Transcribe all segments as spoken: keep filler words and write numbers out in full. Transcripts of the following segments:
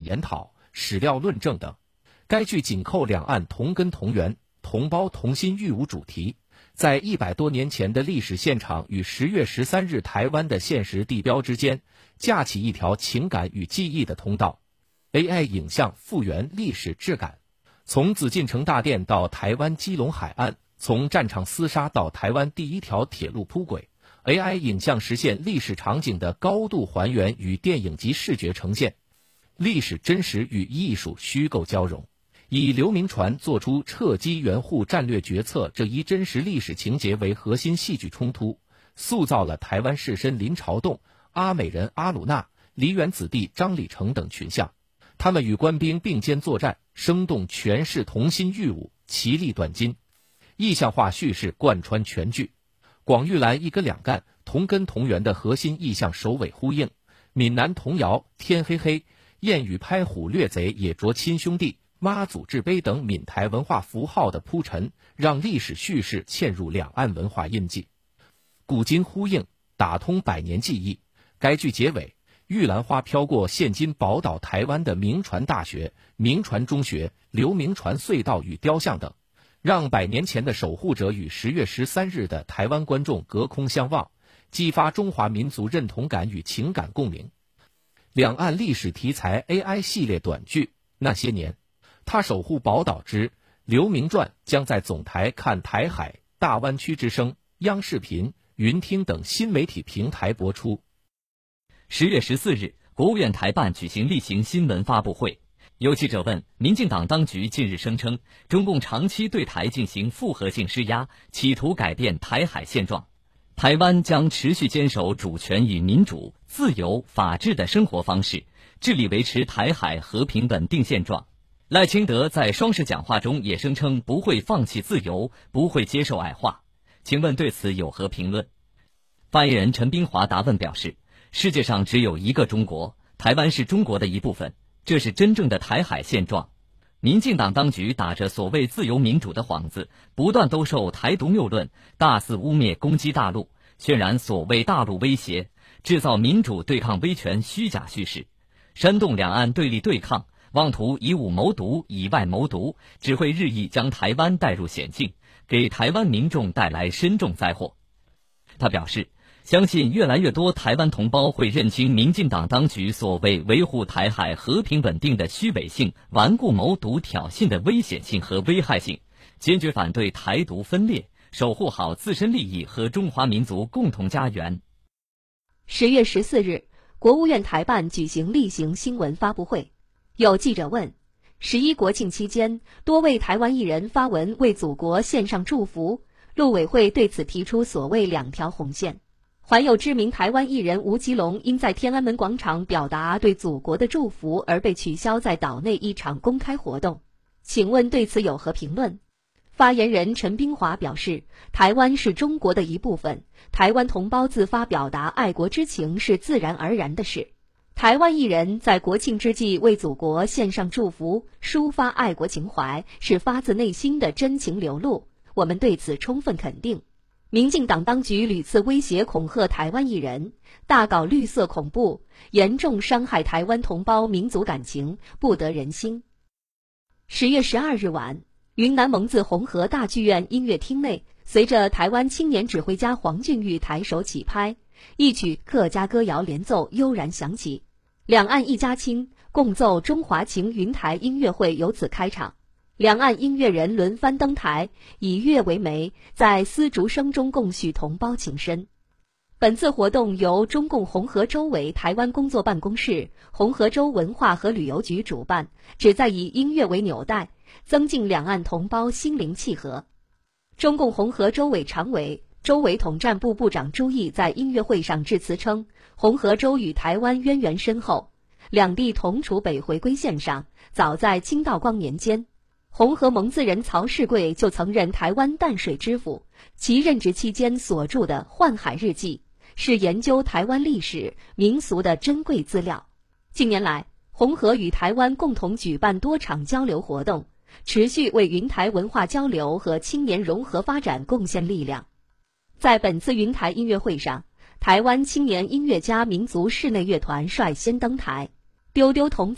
研讨、史料论证等。该剧紧扣两岸同根同源、同胞同心御侮主题，在一百多年前的历史现场与十月十三日台湾的现实地标之间，架起一条情感与记忆的通道。A I 影像复原历史质感，从紫禁城大殿到台湾基隆海岸，从战场厮杀到台湾第一条铁路铺轨， A I 影像实现历史场景的高度还原与电影级视觉呈现，历史真实与艺术虚构交融，以刘铭传做出撤机援沪战略决策这一真实历史情节为核心戏剧冲突，塑造了台湾士绅林朝栋、阿美人阿鲁纳、梨园子弟张理成等群像。他们与官兵并肩作战，生动诠释同心御侮，其利断金。意象化叙事贯穿全剧，广玉兰一哥两干、同根同源的核心意象首尾呼应，闽南童谣、天黑黑、燕语拍虎掠贼也着亲兄弟、妈祖制碑等闽台文化符号的铺陈，让历史叙事嵌入两岸文化印记，古今呼应，打通百年记忆。该剧结尾，玉兰花飘过现今宝岛台湾的铭传大学、铭传中学、刘铭传隧道与雕像等，让百年前的守护者与十月十三日的台湾观众隔空相望，激发中华民族认同感与情感共鸣。两岸历史题材 A I 系列短剧《那些年，他守护宝岛之刘铭传》将在总台看台海、大湾区之声、央视频、云听等新媒体平台播出。 十月十四日，国务院台办举行例行新闻发布会。有记者问，民进党当局近日声称，中共长期对台进行复合性施压，企图改变台海现状。台湾将持续坚守主权与民主、自由、法治的生活方式，致力维持台海和平稳定现状。赖清德在双十讲话中也声称不会放弃自由，不会接受矮化。请问对此有何评论？发言人陈冰华答问表示，世界上只有一个中国，台湾是中国的一部分，这是真正的台海现状。民进党当局打着所谓自由民主的幌子，不断兜售台独谬论，大肆污蔑攻击大陆，渲染所谓大陆威胁，制造民主对抗威权虚假叙事，煽动两岸对立对抗，妄图以武谋独，以外谋独，只会日益将台湾带入险境，给台湾民众带来深重灾祸。他表示，相信越来越多台湾同胞会认清民进党当局所谓维护台海和平稳定的虚伪性、顽固谋独挑衅的危险性和危害性，坚决反对台独分裂，守护好自身利益和中华民族共同家园。 十月十四日，国务院台办举行例行新闻发布会。有记者问，十一国庆期间，多位台湾艺人发文为祖国献上祝福，陆委会对此提出所谓两条红线。还有知名台湾艺人吴奇隆因在天安门广场表达对祖国的祝福而被取消在岛内一场公开活动，请问对此有何评论？发言人陈冰华表示，台湾是中国的一部分，台湾同胞自发表达爱国之情是自然而然的事。台湾艺人在国庆之际为祖国献上祝福，抒发爱国情怀，是发自内心的真情流露，我们对此充分肯定。民进党当局屡次威胁恐吓台湾艺人，大搞绿色恐怖，严重伤害台湾同胞民族感情，不得人心。十月十二日晚，云南蒙自红河大剧院音乐厅内，随着台湾青年指挥家黄俊玉抬手起拍，一曲客家歌谣连奏悠然响起，两岸一家亲，共奏中华情云台音乐会由此开场。两岸音乐人轮番登台，以乐为媒，在丝竹声中共叙同胞情深。本次活动由中共红河州委台湾工作办公室、红河州文化和旅游局主办，旨在以音乐为纽带，增进两岸同胞心灵契合。中共红河州委常委、州委统战部部长朱毅在音乐会上致辞称，红河州与台湾渊源深厚，两地同处北回归线上，早在清道光年间。红河蒙自人曹世贵就曾任台湾淡水知府，其任职期间所著的《幻海日记》是研究台湾历史民俗的珍贵资料。近年来，红河与台湾共同举办多场交流活动，持续为云台文化交流和青年融合发展贡献力量。在本次云台音乐会上，台湾青年音乐家民族室内乐团率先登台，丢丢童仔、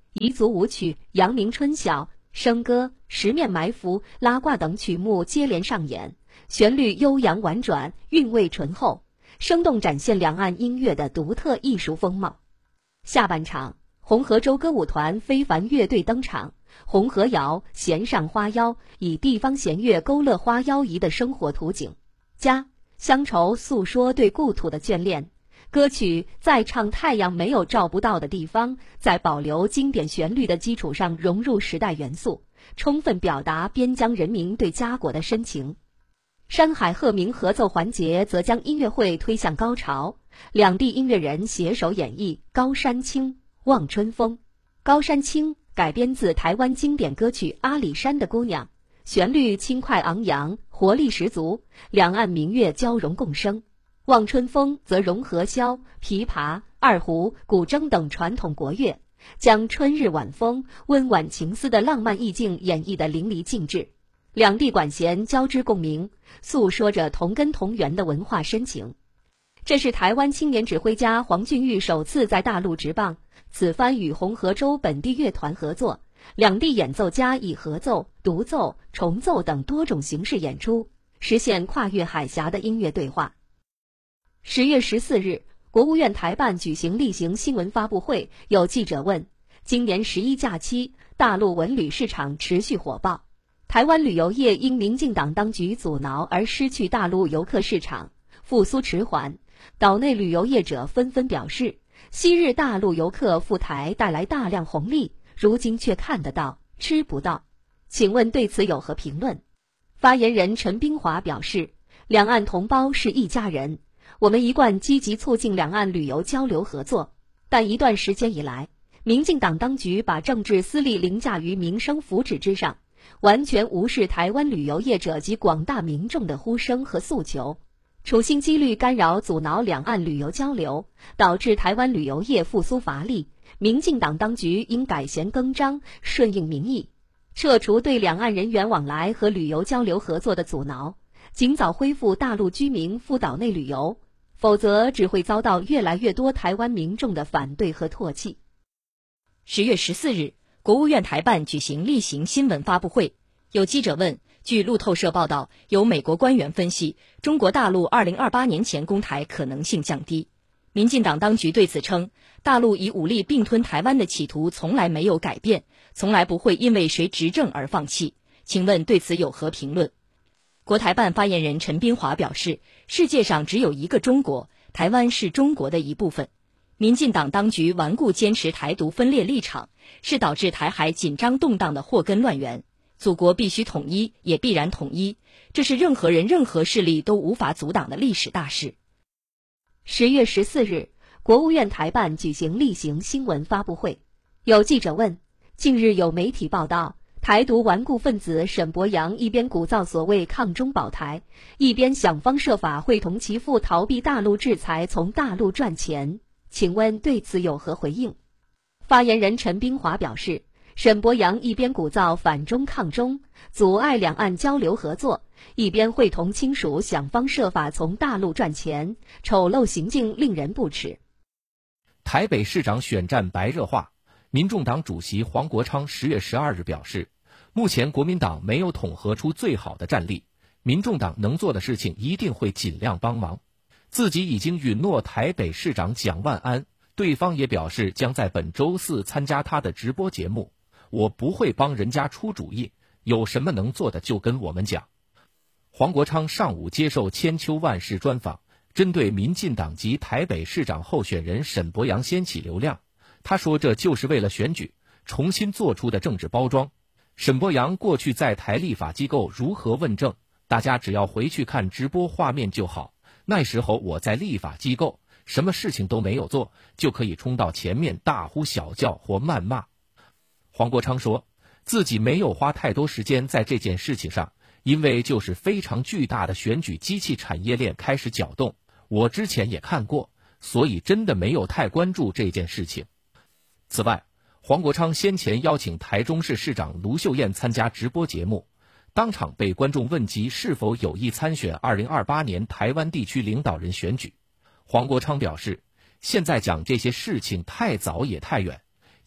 彝族舞曲《阳明春晓》、笙歌、十面埋伏、拉挂等曲目接连上演，旋律悠扬婉转，韵味醇厚，生动展现两岸音乐的独特艺术风貌。下半场，红河州歌舞团非凡乐队登场，红河谣、弦上花腰以地方弦乐勾勒花腰彝的生活图景，家乡愁诉说对故土的眷恋。歌曲在唱太阳没有照不到的地方，在保留经典旋律的基础上融入时代元素，充分表达边疆人民对家国的深情。山海鹤鸣合奏环节则将音乐会推向高潮，两地音乐人携手演绎《高山青》《望春风》。《高山青》改编自台湾经典歌曲《阿里山的姑娘》，旋律轻快昂扬，活力十足，两岸民乐交融共生。望春风则融合箫、琵琶、二胡、古筝等传统国乐，将春日晚风、温婉情思的浪漫意境演绎得淋漓尽致。两地管弦交织共鸣，诉说着同根同源的文化深情。这是台湾青年指挥家黄俊玉首次在大陆执棒，此番与红河州本地乐团合作，两地演奏家以合奏、独奏、重奏等多种形式演出，实现跨越海峡的音乐对话。十月十四日，国务院台办举行例行新闻发布会，有记者问：今年十一假期，大陆文旅市场持续火爆，台湾旅游业因民进党当局阻挠而失去大陆游客市场，复苏迟缓。岛内旅游业者纷纷表示，昔日大陆游客赴台带来大量红利，如今却看得到，吃不到。请问对此有何评论？发言人陈冰华表示，两岸同胞是一家人，我们一贯积极促进两岸旅游交流合作，但一段时间以来，民进党当局把政治私利凌驾于民生福祉之上，完全无视台湾旅游业者及广大民众的呼声和诉求，处心积虑干扰阻挠两岸旅游交流，导致台湾旅游业复苏乏力。民进党当局应改弦更张，顺应民意，撤除对两岸人员往来和旅游交流合作的阻挠，尽早恢复大陆居民赴岛内旅游，否则只会遭到越来越多台湾民众的反对和唾弃。 十月十四日，国务院台办举行例行新闻发布会，有记者问，据路透社报道，有美国官员分析，中国大陆二零二八年前攻台可能性降低。民进党当局对此称，大陆以武力并吞台湾的企图从来没有改变，从来不会因为谁执政而放弃。请问对此有何评论？国台办发言人陈冰华表示，世界上只有一个中国，台湾是中国的一部分。民进党当局顽固坚持台独分裂立场，是导致台海紧张动荡的祸根乱源。祖国必须统一，也必然统一，这是任何人任何势力都无法阻挡的历史大事。 十月十四日，国务院台办举行例行新闻发布会，有记者问，近日有媒体报道，台独顽固分子沈伯洋一边鼓噪所谓抗中保台，一边想方设法会同其父逃避大陆制裁，从大陆赚钱，请问对此有何回应？发言人陈冰华表示，沈伯洋一边鼓噪反中抗中，阻碍两岸交流合作，一边会同亲属想方设法从大陆赚钱，丑陋行径令人不齿。 台北市长选战白热化，民众党主席黄国昌十月十二日表示，目前国民党没有统合出最好的战力，民众党能做的事情一定会尽量帮忙。自己已经允诺台北市长蒋万安，对方也表示将在本周四参加他的直播节目，我不会帮人家出主意，有什么能做的就跟我们讲。黄国昌上午接受千秋万世专访，针对民进党及台北市长候选人沈伯洋掀起流量，他说这就是为了选举重新做出的政治包装。沈伯洋过去在台立法机构如何问政，大家只要回去看直播画面就好，那时候我在立法机构什么事情都没有做，就可以冲到前面大呼小叫或谩骂。黄国昌说自己没有花太多时间在这件事情上，因为就是非常巨大的选举机器产业链开始搅动，我之前也看过，所以真的没有太关注这件事情。此外，黄国昌先前邀请台中市市长卢秀燕参加直播节目，当场被观众问及是否有意参选二零二八年台湾地区领导人选举。黄国昌表示，现在讲这些事情太早也太远，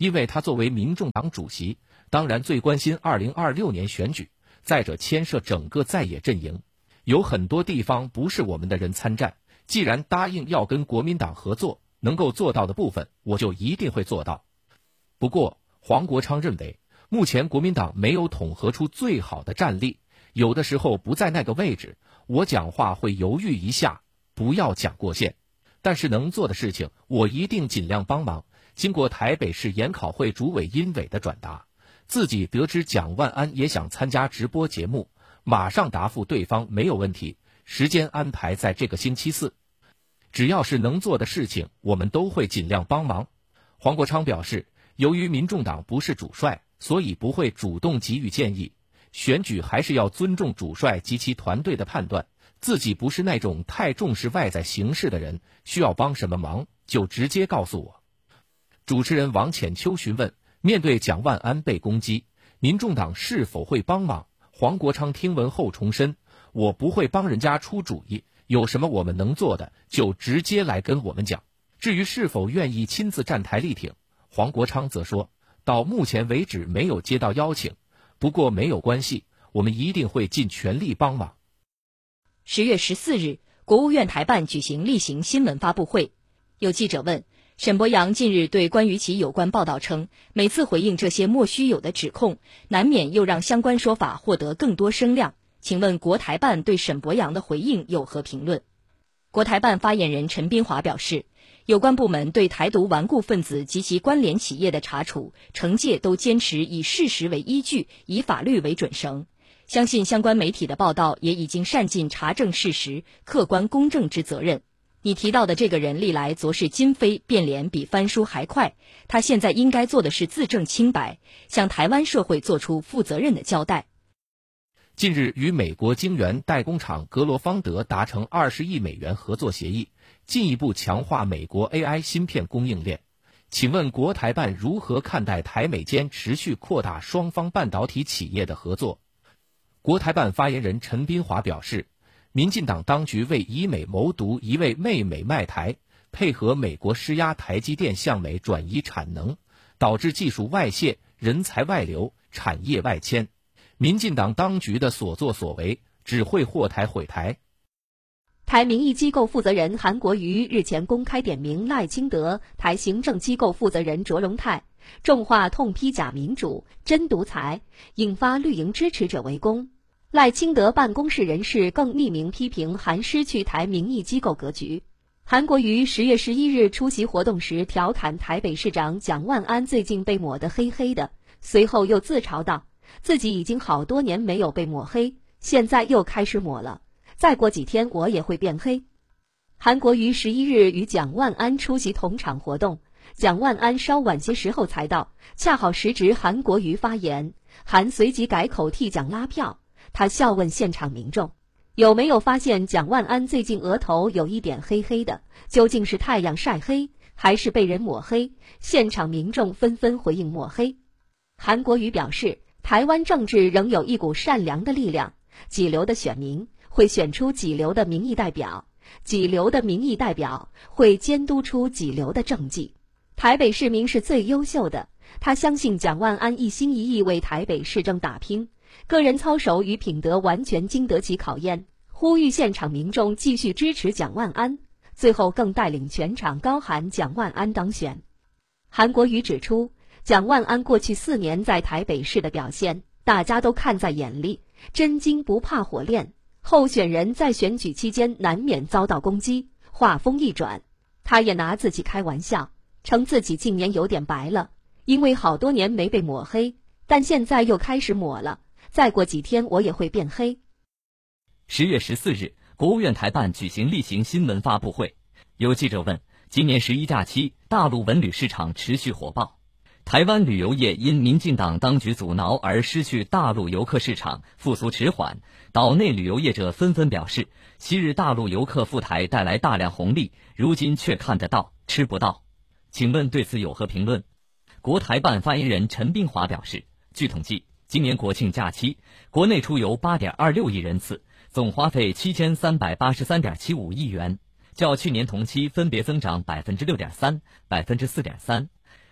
因为他作为民众党主席，当然最关心二零二六年选举，再者牵涉整个在野阵营，有很多地方不是我们的人参战，既然答应要跟国民党合作，能够做到的部分，我就一定会做到。不过，黄国昌认为，目前国民党没有统合出最好的战力，有的时候不在那个位置，我讲话会犹豫一下，不要讲过线。但是能做的事情，我一定尽量帮忙。经过台北市研考会主委殷伟的转达，自己得知蒋万安也想参加直播节目，马上答复对方没有问题，时间安排在这个星期四。只要是能做的事情，我们都会尽量帮忙。黄国昌表示，由于民众党不是主帅，所以不会主动给予建议，选举还是要尊重主帅及其团队的判断，自己不是那种太重视外在形势的人，需要帮什么忙就直接告诉我。主持人王浅秋询问，面对蒋万安被攻击，民众党是否会帮忙？黄国昌听闻后重申，我不会帮人家出主意，有什么我们能做的就直接来跟我们讲。至于是否愿意亲自站台力挺，黄国昌则说，到目前为止没有接到邀请，不过没有关系，我们一定会尽全力帮忙。 十月十四日，国务院台办举行例行新闻发布会，有记者问，沈伯洋近日对关于其有关报道称，每次回应这些莫须有的指控，难免又让相关说法获得更多声量。请问国台办对沈伯洋的回应有何评论？国台办发言人陈斌华表示，有关部门对台独顽固分子及其关联企业的查处、惩戒都坚持以事实为依据，以法律为准绳。相信相关媒体的报道也已经善尽查证事实、客观公正之责任。你提到的这个人历来昨是今非，变脸比翻书还快，他现在应该做的是自证清白，向台湾社会做出负责任的交代。 近日与美国晶圆代工厂格罗方德达成二十亿美元合作协议，进一步强化美国 A I 芯片供应链。请问国台办如何看待台美间持续扩大双方半导体企业的合作？国台办发言人陈斌华表示，民进党当局为以美谋独，一味媚美卖台，配合美国施压台积电向美转移产能，导致技术外泄、人才外流、产业外迁。民进党当局的所作所为只会祸台毁台。 台民意机构负责人韩国瑜日前公开点名赖清德、台行政机构负责人卓荣泰，重话痛批假民主、真独裁，引发绿营支持者围攻。赖清德办公室人士更匿名批评韩失去台民意机构格局。韩国瑜十月十一日出席活动时调侃台北市长蒋万安最近被抹得黑黑的，随后又自嘲道，自己已经好多年没有被抹黑，现在又开始抹了，再过几天我也会变黑。韩国瑜十一日与蒋万安出席同场活动，蒋万安稍晚些时候才到，恰好时值韩国瑜发言，韩随即改口替蒋拉票。他笑问现场民众，有没有发现蒋万安最近额头有一点黑黑的，究竟是太阳晒黑，还是被人抹黑？现场民众纷纷回应抹黑。韩国瑜表示，台湾政治仍有一股善良的力量，几流的选民会选出几流的民意代表，几流的民意代表会监督出几流的政绩。台北市民是最优秀的，他相信蒋万安一心一意为台北市政打拼，个人操守与品德完全经得起考验，呼吁现场民众继续支持蒋万安，最后更带领全场高喊蒋万安当选。韩国瑜指出，蒋万安过去四年在台北市的表现，大家都看在眼里，真金不怕火炼。候选人在选举期间难免遭到攻击，话锋一转，他也拿自己开玩笑，称自己近年有点白了，因为好多年没被抹黑，但现在又开始抹了，再过几天我也会变黑。 十月十四日，国务院台办举行例行新闻发布会，有记者问，今年十一假期，大陆文旅市场持续火爆，台湾旅游业因民进党当局阻挠而失去大陆游客市场，复苏迟缓，岛内旅游业者纷纷表示，昔日大陆游客赴台带来大量红利，如今却看得到吃不到。请问对此有何评论？国台办发言人陈斌华表示，据统计，今年国庆假期，国内出游 八点二六亿人次，总花费七千三百八十三点七五亿元，较去年同期分别增长 百分之六点三、百分之四点三。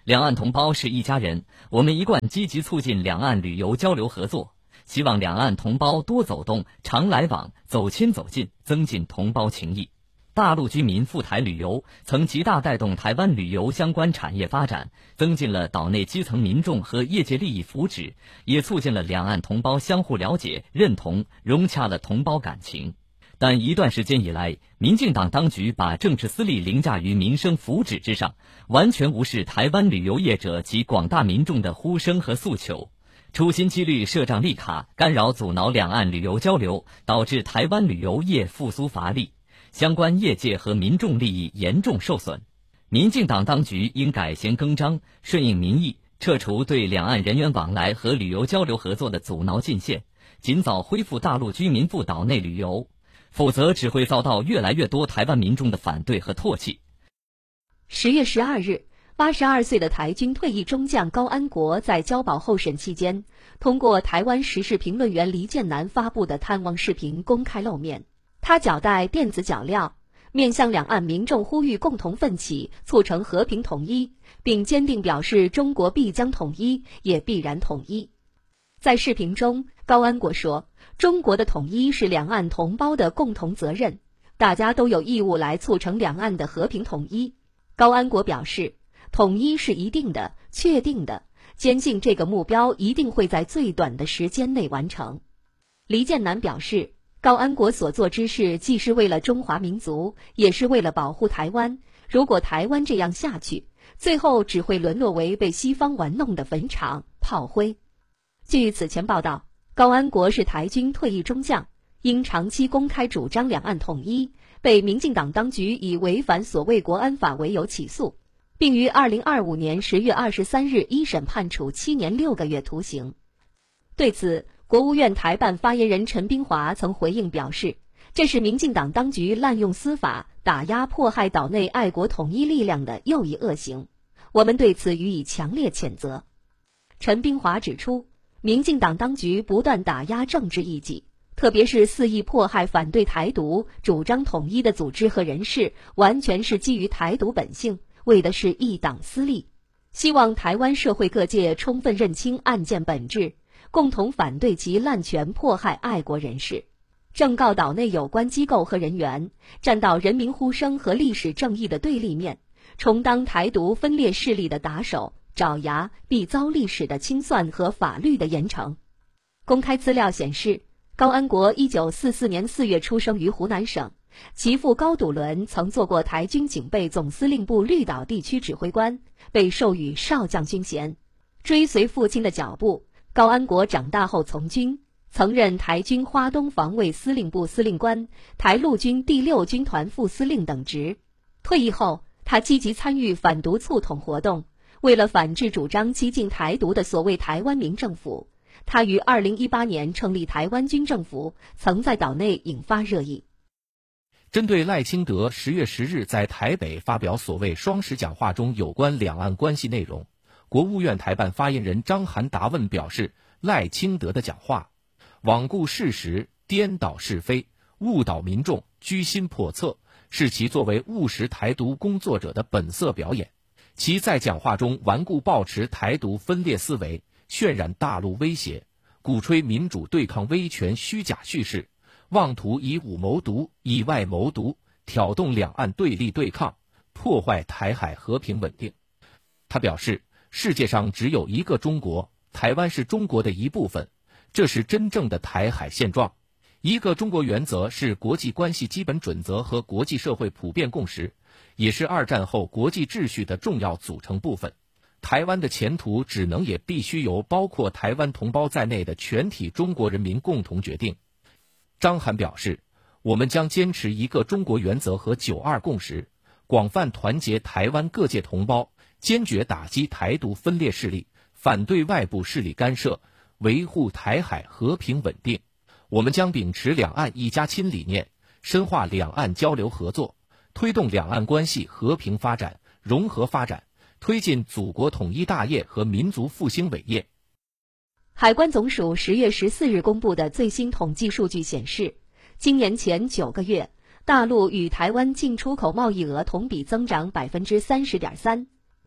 两岸同胞是一家人，我们一贯积极促进两岸旅游交流合作，希望两岸同胞多走动、常来往、走亲走近，增进同胞情谊。大陆居民赴台旅游曾极大带动台湾旅游相关产业发展，增进了岛内基层民众和业界利益福祉，也促进了两岸同胞相互了解、认同，融洽了同胞感情。但一段时间以来，民进党当局把政治私利凌驾于民生福祉之上，完全无视台湾旅游业者及广大民众的呼声和诉求，处心积虑设障立卡，干扰阻挠两岸旅游交流，导致台湾旅游业复苏乏力，相关业界和民众利益严重受损。民进党当局应改弦更张，顺应民意，撤除对两岸人员往来和旅游交流合作的阻挠禁限，尽早恢复大陆居民赴岛内旅游，否则只会遭到越来越多台湾民众的反对和唾弃。 十月十二日，八十二岁的台军退役中将高安国在交保候审期间，通过台湾时事评论员黎建南发布的探望视频公开露面。他脚带电子脚镣，面向两岸民众呼吁共同奋起，促成和平统一，并坚定表示中国必将统一，也必然统一。在视频中，高安国说，中国的统一是两岸同胞的共同责任，大家都有义务来促成两岸的和平统一。高安国表示，统一是一定的、确定的，坚信这个目标一定会在最短的时间内完成。黎建南表示，高安国所做之事既是为了中华民族，也是为了保护台湾。如果台湾这样下去，最后只会沦落为被西方玩弄的坟场、炮灰。据此前报道，高安国是台军退役中将，因长期公开主张两岸统一，被民进党当局以违反所谓国安法为由起诉，并于二零二五年十月二十三日一审判处七年六个月徒刑。对此，国务院台办发言人陈冰华曾回应表示，这是民进党当局滥用司法打压迫害岛内爱国统一力量的又一恶行，我们对此予以强烈谴责。陈冰华指出，民进党当局不断打压政治异己，特别是肆意迫害反对台独、主张统一的组织和人士，完全是基于台独本性，为的是一党私利。希望台湾社会各界充分认清案件本质，共同反对其滥权迫害爱国人士，正告岛内有关机构和人员站到人民呼声和历史正义的对立面，充当台独分裂势力的打手，爪牙，必遭历史的清算和法律的严惩。公开资料显示，高安国一九四四年四月出生于湖南省，其父高笃伦曾做过台军警备总司令部绿岛地区指挥官，被授予少将军衔。追随父亲的脚步，高安国长大后从军，曾任台军花东防卫司令部司令官、台陆军第六军团副司令等职。退役后，他积极参与反独促统活动，为了反制主张激进台独的所谓台湾民政府，他于二零一八年成立台湾军政府，曾在岛内引发热议。 针对赖清德十月十日在台北发表所谓双十讲话中有关两岸关系内容，国务院台办发言人张涵答问表示，赖清德的讲话罔顾事实、颠倒是非、误导民众、居心叵测，是其作为务实台独工作者的本色表演。其在讲话中顽固抱持台独分裂思维，渲染大陆威胁，鼓吹民主对抗威权虚假叙事，妄图以武谋独、以外谋独，挑动两岸对立对抗，破坏台海和平稳定。他表示，世界上只有一个中国，台湾是中国的一部分，这是真正的台海现状。一个中国原则是国际关系基本准则和国际社会普遍共识，也是二战后国际秩序的重要组成部分。台湾的前途只能也必须由包括台湾同胞在内的全体中国人民共同决定。张涵表示，我们将坚持一个中国原则和九二共识，广泛团结台湾各界同胞，坚决打击台独分裂势力，反对外部势力干涉，维护台海和平稳定。我们将秉持两岸一家亲理念，深化两岸交流合作，推动两岸关系和平发展、融合发展，推进祖国统一大业和民族复兴伟业。 海关总署十月十四日公布的最新统计数据显示，今年前九个月，大陆与台湾进出口贸易额同比增长百分之三十点三，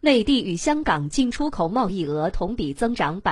内地与香港进出口贸易额同比增长百。